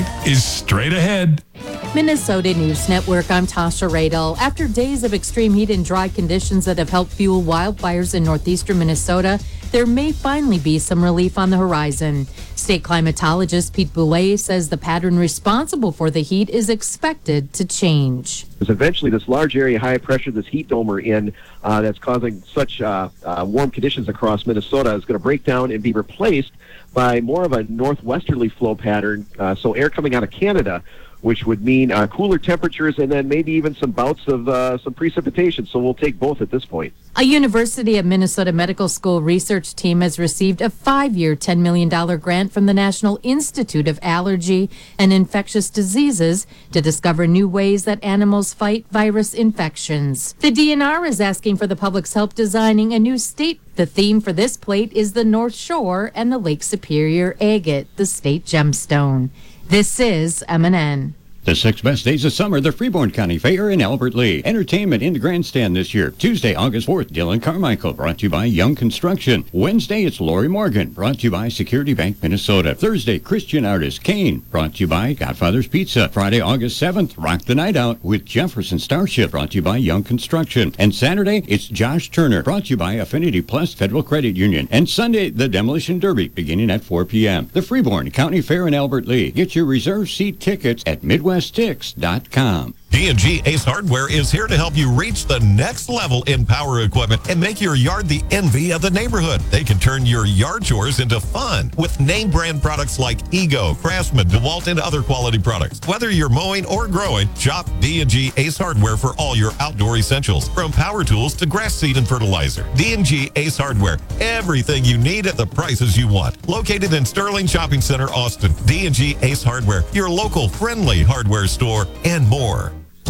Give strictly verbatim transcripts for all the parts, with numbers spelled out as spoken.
is straight ahead. Minnesota News Network, I'm Tasha Radel. After days of extreme heat and dry conditions that have helped fuel wildfires in northeastern Minnesota, there may finally be some relief on the horizon. State climatologist Pete Boulay says the pattern responsible for the heat is expected to change. Because eventually this large area high pressure, this heat dome we're in, uh, that's causing such uh, uh, warm conditions across Minnesota is going to break down and be replaced by more of a northwesterly flow pattern, uh, so air coming out of Canada, which would mean uh, cooler temperatures and then maybe even some bouts of uh, some precipitation. So we'll take both at this point. A University of Minnesota Medical School research team has received a five-year, ten million dollars grant from the National Institute of Allergy and Infectious Diseases to discover new ways that animals fight virus infections. The D N R is asking for the public's help designing a new state. The theme for this plate is the North Shore and the Lake Superior agate, the state gemstone. This is M N N. The six best days of summer, the Freeborn County Fair in Albert Lee. Entertainment in the grandstand this year. Tuesday, August fourth, Dylan Carmichael, brought to you by Young Construction. Wednesday, it's Lori Morgan, brought to you by Security Bank, Minnesota. Thursday, Christian artist Kane, brought to you by Godfather's Pizza. Friday, August seventh, Rock the Night Out with Jefferson Starship, brought to you by Young Construction. And Saturday, it's Josh Turner, brought to you by Affinity Plus Federal Credit Union. And Sunday, the Demolition Derby, beginning at four p.m. The Freeborn County Fair in Albert Lee. Get your reserved seat tickets at midwest tix dot com. D and G Ace Hardware is here to help you reach the next level in power equipment and make your yard the envy of the neighborhood. They can turn your yard chores into fun with name brand products like Ego, Craftsman, DeWalt, and other quality products. Whether you're mowing or growing, shop D and G Ace Hardware for all your outdoor essentials, from power tools to grass seed and fertilizer. D and G Ace Hardware, everything you need at the prices you want. Located in Sterling Shopping Center, Austin. D and G Ace Hardware, your local friendly hardware store, and more.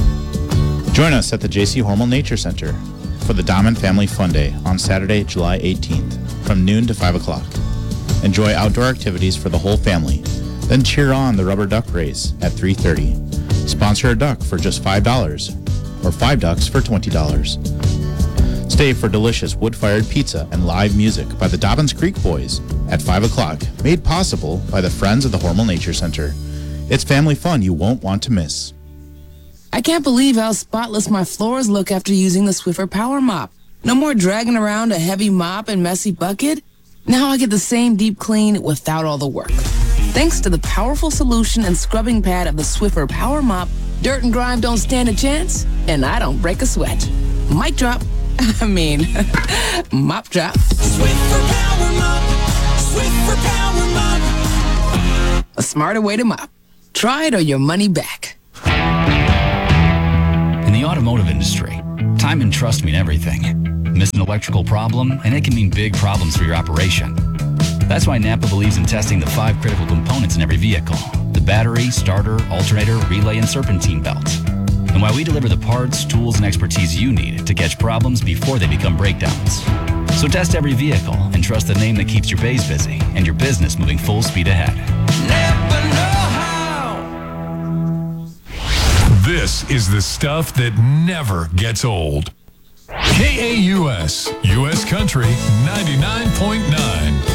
Join us at the J C Hormel Nature Center for the Dahman Family Fun Day on Saturday, July eighteenth, from noon to five o'clock. Enjoy outdoor activities for the whole family, then cheer on the rubber duck race at three thirty. Sponsor a duck for just five dollars, or five ducks for twenty dollars. Stay for delicious wood-fired pizza and live music by the Dobbins Creek Boys at five o'clock, made possible by the Friends of the Hormel Nature Center. It's family fun you won't want to miss. I can't believe how spotless my floors look after using the Swiffer Power Mop. No more dragging around a heavy mop and messy bucket. Now I get the same deep clean without all the work. Thanks to the powerful solution and scrubbing pad of the Swiffer Power Mop, dirt and grime don't stand a chance, and I don't break a sweat. Mic drop. I mean, mop drop. Swiffer Power Mop. Swiffer Power Mop. A smarter way to mop. Try it or your money back. In the automotive industry, time and trust mean everything. Miss an electrical problem, and it can mean big problems for your operation. That's why Napa believes in testing the five critical components in every vehicle: the battery, starter, alternator, relay, and serpentine belt. And why we deliver the parts, tools, and expertise you need to catch problems before they become breakdowns. So test every vehicle and trust the name that keeps your bays busy and your business moving full speed ahead. Napa know-how. This is the stuff that never gets old. K A U S, U S Country ninety-nine point nine.